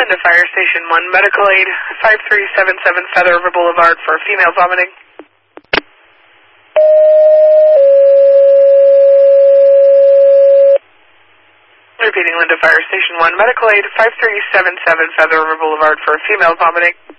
Linda Fire Station 1, medical aid, 5377 Feather River Boulevard for female vomiting. Repeating, Linda Fire Station 1, medical aid, 5377 Feather River Boulevard for female vomiting.